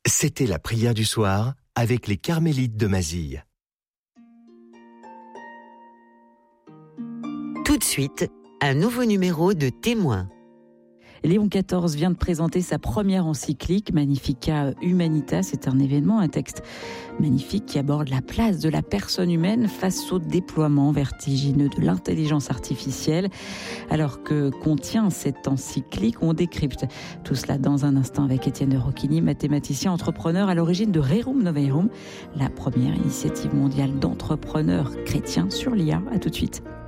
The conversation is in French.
C'était la prière du soir avec les Carmélites de Mazille. Tout de suite, un nouveau numéro de Témoins. Léon XIV vient de présenter sa première encyclique, Magnificat Humanitas. C'est un événement, un texte magnifique qui aborde la place de la personne humaine face au déploiement vertigineux de l'intelligence artificielle. Alors que contient cette encyclique, on décrypte tout cela dans un instant avec Étienne de Rocchini, mathématicien entrepreneur à l'origine de Rerum Novarum, la première initiative mondiale d'entrepreneurs chrétiens sur l'IA. À tout de suite.